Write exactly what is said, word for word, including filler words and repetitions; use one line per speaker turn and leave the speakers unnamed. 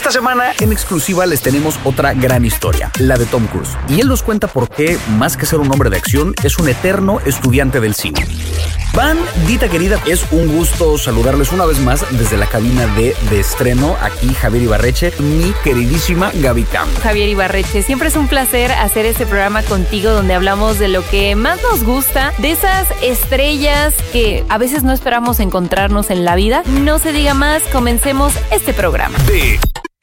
Esta semana en exclusiva les tenemos otra gran historia, la de Tom Cruise. Y él nos cuenta por qué, más que ser un hombre de acción, es un eterno estudiante del cine. Bandita querida, es un gusto saludarles una vez más desde la cabina de, de estreno. Aquí Javier Ibarreche, mi queridísima Gaby Cam.
Javier Ibarreche, siempre es un placer hacer este programa contigo donde hablamos de lo que más nos gusta, de esas estrellas que a veces no esperamos encontrarnos en la vida. No se diga más, comencemos este programa.
De